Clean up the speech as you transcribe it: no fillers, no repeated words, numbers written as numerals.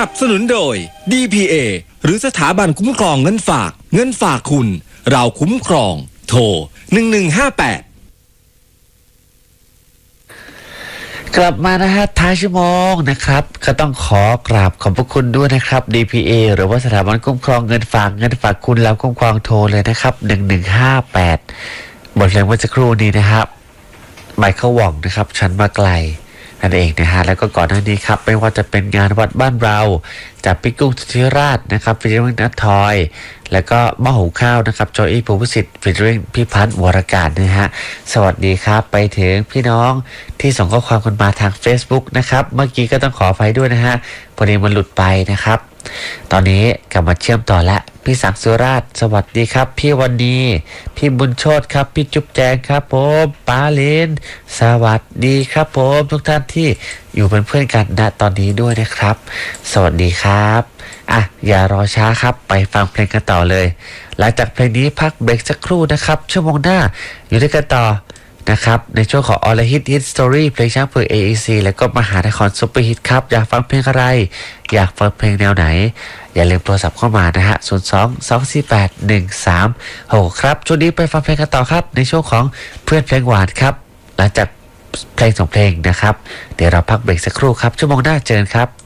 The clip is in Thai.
นับสนุนโดย DPA หรือสถาบันคุ้มครองเงินฝากคุณเราคุ้มครองโทร1158 กลับมานะฮะท้ายชั่วโมงนะครับก็ต้องขอกราบขอบพระคุณด้วยนะครับ DPA หรือว่าสถาบันคุ้มครองเงินฝากคุณเราคุ้มครองโทรเลยนะครับ1158บทเพลงเมื่อสักครู่นี้นะครับไมเคิลว่องนะครับฉันมาไกลนั่นเองนะฮะแล้วก็ก่อนหน้านี้ครับไม่ว่าจะเป็นงานวัดบ้านเราจากพี่กุ้งสุธิราชนะครับฟิชเชอร์นัททอยแล้วก็หม้อหุงข้าวนะครับจอยอี้ภูวิสิทธิ์ฟิชเชอร์พี่พัฒน์วรการนะฮะสวัสดีครับไปถึงพี่น้องที่ส่งข้อความกันมาทาง Facebook นะครับเมื่อกี้ก็ต้องขออภัยด้วยนะฮะพอดีมันหลุดไปนะครับตอนนี้กลับมาเชื่อมต่อละพี่สังสุราชสวัสดีครับพี่วันดีพี่บุญโชติครับพี่จุ๊บแจงครับผมป้าเลนสวัสดีครับผมทุกท่านที่อยู่เป็นเพื่อนกันณตอนนี้ด้วยนะครับสวัสดีครับอย่ารอช้าครับไปฟังเพลงกันต่อเลยหลังจากเพลงนี้พักเบรกสักครู่นะครับชั่วโมงหน้าอยู่ด้วยกันต่อนะครับในช่วงของ All Hit Story เพลงช้างเผือก AEC แล้วก็มหานครซุปเปอร์ฮิตครับอยากฟังเพลงอะไรอยากฟังเพลงแนวไหนอย่าลืมโทรศัพท์เข้ามานะฮะ02-248-136ครับช่วงนี้ไปฟังเพลงกันต่อครับในช่วงของเพื่อนเพลงหวานครับหลังจากเพลง2เพลงนะครับเดี๋ยวเราพักเบรกสักครู่ครับชั่วโมงหน้าเจอกันครับ